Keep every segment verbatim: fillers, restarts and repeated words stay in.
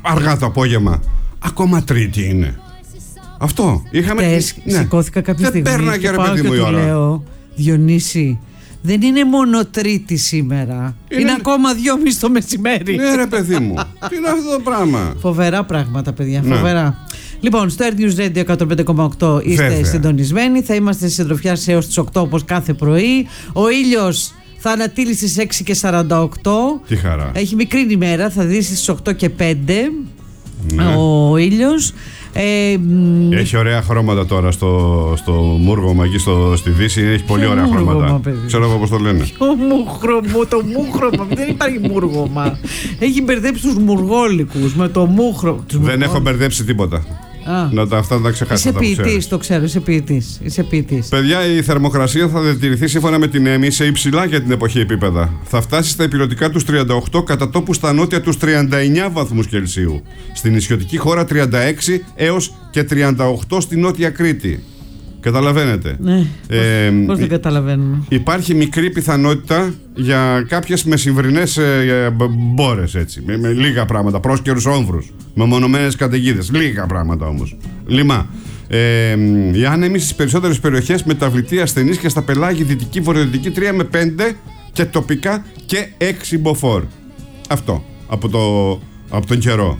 αργά το απόγευμα. Ακόμα Τρίτη είναι. Αυτό. Είχαμε. Χτες ναι. σηκώθηκα κάποια Δεν στιγμή. πέρναγε, ρε πάω παιδί και μου, η του ώρα. λέω, Διονύση, δεν είναι μόνο Τρίτη σήμερα. Είναι, είναι ακόμα δυόμιση το μεσημέρι. Ναι, ρε παιδί μου. Τι είναι αυτό το πράγμα. Φοβερά πράγματα, παιδιά. Ναι. Φοβερά. Λοιπόν, στο Air News Radio εκατόν πέντε κόμμα οκτώ είστε Βέβαια. συντονισμένοι. Θα είμαστε στη συντροφιά έως τις οκτώ όπως κάθε πρωί. Ο ήλιος θα ανατείλει στις έξι και σαράντα οκτώ. Τι χαρά. Έχει μικρή ημέρα, θα δει στις οκτώ και πέντε. Ναι. Ο ήλιος. Ε, Έχει ωραία χρώματα τώρα στο, στο μούργωμα εκεί στο, στη Δύση. Έχει πολύ ωραία μούργωμα, χρώματα. παιδί. Ξέρω εγώ πώς το λένε. Το μούχρωμο, το μούχρωμα. Δεν υπάρχει μούργωμα. Έχει μπερδέψει τους μουργόλικους με το μούχρωμο. Δεν έχω μπερδέψει τίποτα. Α. Να τα, αυτά να τα ξεχάσετε. Είσαι ποιητής, το ξέρω, είσαι ποιητής. Είσαι ποιητής. Παιδιά, η θερμοκρασία θα διατηρηθεί σύμφωνα με την ΕΜΗ σε υψηλά για την εποχή επίπεδα. Θα φτάσει στα υπηρετικά τους τριάντα οκτώ, κατά τόπου στα νότια τους τριάντα εννιά βαθμούς Κελσίου. Στην νησιωτική χώρα τριάντα έξι έως και τριάντα οκτώ στη νότια Κρήτη. Καταλαβαίνετε. Ναι, ε, πώς, πώς δεν καταλαβαίνουμε. Υπάρχει μικρή πιθανότητα για κάποιες μεσημβρινές ε, μπόρες, έτσι. Με, με λίγα πράγματα, πρόσκαιρους όμβρους, με μονομένες καταιγίδες. Λίγα πράγματα όμως. Λιμά. Ε, οι άνεμοι στις περισσότερες περιοχές, μεταβλητή ασθενής και στα πελάγη δυτική βορειοδυτική τρία με πέντε και τοπικά και έξι μποφόρ. Αυτό από, το, από τον καιρό.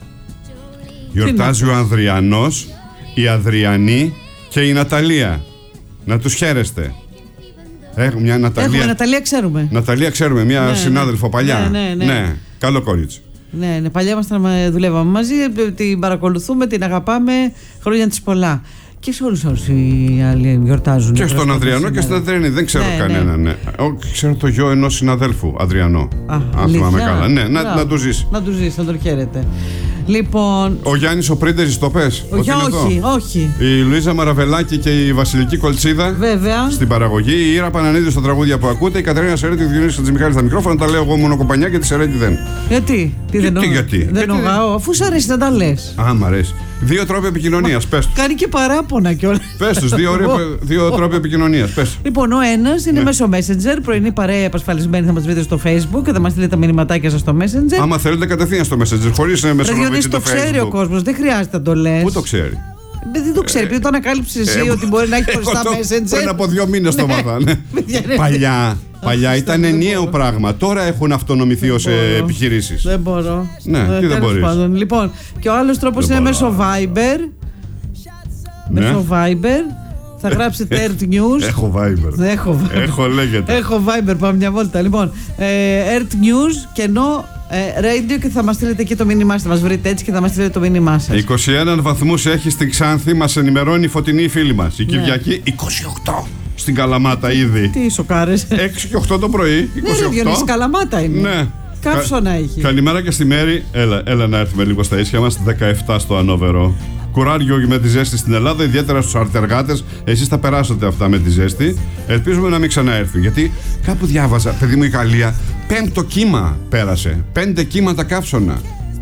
Γιορτάζει ο Ανδριανός, η Αδριανή και η Ναταλία. Να τους χαίρεστε. Έχουμε μια Ναταλία. Έχουμε Ναταλία, ξέρουμε. Ναταλία, ξέρουμε, μια ναι, συνάδελφο παλιά. Ναι, ναι, ναι. ναι, καλό κορίτσι. Ναι, ναι, παλιά ήμασταν, δουλεύαμε μαζί, την παρακολουθούμε, την αγαπάμε, χρόνια της πολλά. Και σε όλους όσοι οι άλλοι γιορτάζουν. Και στον Ανδριανό και στην Αδριανή. Δεν ξέρω ναι, κανέναν. Ναι. Ναι. Ξέρω το γιο ενός συναδέλφου, Αδριανό. Α, αν θυμάμαι καλά. Ναι, να, να, να του ζήσει. Να του ζήσει, να τον χαίρετε. Λοιπόν. Ο Γιάννης ο Πρίντεζης το πες. Ο Γιά, όχι, όχι. Η Λουίζα Μαραβελάκη και η Βασιλική Κολτσίδα. Βέβαια. Στην παραγωγή. Η Ήρα Πανανίδη στα τραγούδια που ακούτε. Η Κατερίνα Σερέτη, ο Διονύσης Χατζημιχάλης στα μικρόφωνα. Τα λέω εγώ μόνο κομπανιά και τη Σερέτη δεν. Γιατί, τι γιατί, δεν γιατί, δεν γιατί, νογάω, αφού σ' αρέσει να τα λες. Α, μ' αρέσει. Δύο τρόποι επικοινωνίας, πες τους. Κάνει και παράπονα κιόλας. Πες τους, δύο, δύο τρόποι επικοινωνίας, πες. Λοιπόν, ο ένας είναι ναι. μέσω Messenger. Πρωινή παρέα επασφαλισμένη θα μας βρείτε στο Facebook και θα μας στείλετε τα μηνυματάκια σας στο Messenger. Άμα θέλετε κατευθείαν στο Messenger, χωρίς να μεσολογείτε το Facebook. Το ξέρει ο κόσμος, δεν χρειάζεται να το λες. Πού το ξέρει? Δεν το ξέρει, επειδή το ανακάλυψες εσύ ε, ότι μπορεί να έχει μπροστά Messenger. Πριν από δύο μήνες το μάθανε. Παλιά. Παλιά ήταν ενιαίο πράγμα. Τώρα έχουν αυτονομηθεί ως επιχειρήσεις. Δεν μπορώ. Ναι, τι δεν μπορείς. Λοιπόν, και ο άλλος τρόπος είναι μέσω Viber. Μέσω Viber. Θα γράψετε Earth News. Έχω Viber. Έχω Viber. Έχω λέγεται. Έχω Viber, πάμε μια βόλτα. Λοιπόν, Earth News και ενώ radio και θα μας στείλετε εκεί το μήνυμά σας. Θα μας βρείτε έτσι και θα μας στείλετε το μήνυμά σας. είκοσι ένα βαθμούς έχει στην Ξάνθη, μας ενημερώνει η φωτεινή φίλη μας. Η Κυριακή είκοσι οκτώ. Στην Καλαμάτα ήδη. Τι σοκάρες. έξι και οκτώ το πρωί. είκοσι οκτώ. Ναι, Διονύση, Καλαμάτα είναι. Ναι. Καύσωνα έχει. Καλημέρα και στη Μέρη. Έλα, έλα να έρθουμε λίγο στα ίσια μας. δεκαεπτά στο Ανόβερο. Κουράριο με τη ζέστη στην Ελλάδα, ιδιαίτερα στους αρτεργάτες. Εσείς θα περάσετε αυτά με τη ζέστη. Ελπίζουμε να μην ξαναέρθει. Γιατί κάπου διάβαζα, παιδί μου, η Γαλλία πέμπτο κύμα πέρασε. Πέντε κύματα καύσωνα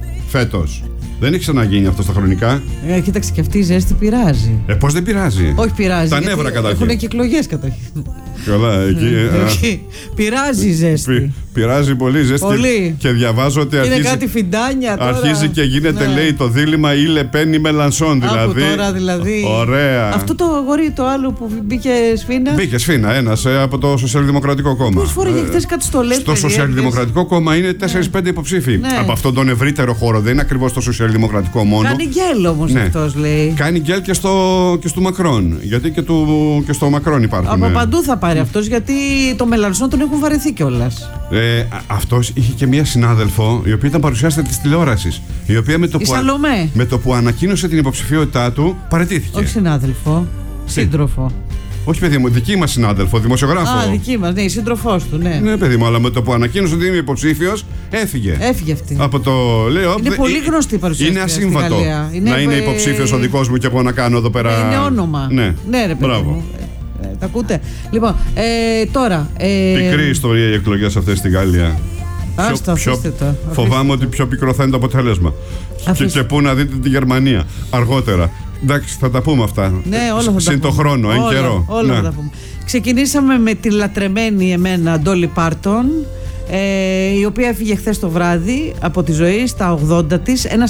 φέτος. Δεν έχει ξαναγίνει αυτό στα χρονικά. Ε, κοίταξε, και αυτή η ζέστη πειράζει. Ε, πώς δεν πειράζει? Όχι, πειράζει. Τα νεύρα καταρχήν. Έχουν και εκλογές καταρχήν. Καλά, εκεί. Πειράζει η ζέστη. Πει, πειράζει πολύ η ζέστη. Πολύ. Και διαβάζω ότι αρχίζει. Είναι κάτι φιντάνια τώρα. Αρχίζει και γίνεται, ναι, λέει, το δίλημμα ή Λεπέν ή Μελανσόν. Δηλαδή. Από τώρα δηλαδή. Ωραία. Αυτό το αγόρι το άλλο που μπήκε σφίνα. Μπήκε σφίνα, ένας ε, από το Σοσιαλδημοκρατικό Κόμμα. Πώς φοράγε ε, χθες κάτι στολές. Στο Σοσιαλδημοκρατικό Κόμμα είναι τέσσερα πέντε υποψήφοι. Ναι. Από αυτόν τον ευρύτερο χώρο. Δεν είναι ακριβώς το Σοσιαλδημοκρατικό μόνο. Κάνει γκέλ όμως, ναι, αυτός λέει. Κάνει γκέλ και στο, και στο Μακρόν. Γιατί και, του, και στο Μακρόν υπάρχουν. Από παντού θα πάρει αυτός, γιατί το Μελανσόν τον έχουν βαρεθεί κιόλας. Ε, αυτός είχε και μία συνάδελφο, η οποία ήταν παρουσιάστρια της τηλεόρασης. Η οποία με το, η που, Σαλομέ. με το που ανακοίνωσε την υποψηφιότητά του, παραιτήθηκε. Όχι συνάδελφο. Σύντροφο. Όχι, παιδί μου, δική μας συνάδελφο, δημοσιογράφο. Α, δική μας, ναι, η σύντροφός του, ναι. Ναι, παιδί μου, αλλά με το που ανακοίνωσε ότι είμαι υποψήφιος, έφυγε. Έφυγε αυτή. Από το λέω. Είναι πολύ γνωστή η παρουσίαση. Είναι ασύμβατο είναι να είναι υποψήφιος ο δικός μου και εγώ να κάνω εδώ πέρα. Είναι όνομα. Ναι, ναι, ρε παιδί μου. Ε, τα ακούτε. Λοιπόν, ε, τώρα. Ε... Πικρή ιστορία οι εκλογές αυτές στην Γαλλία. Άστα, αφήστε το. Φοβάμαι ότι πιο πικρό θα είναι το αποτέλεσμα. Και, και πού να δείτε τη Γερμανία αργότερα. Εντάξει, θα τα πούμε αυτά. Ναι, όλα θα τα Συν το πούμε. χρόνο, εν όλα, καιρό. Όλα ναι. θα τα πούμε. Ξεκινήσαμε με τη λατρεμένη εμένα Ντόλι Πάρτον, ε, η οποία έφυγε χθες το βράδυ από τη ζωή στα ογδόντα της. Ένας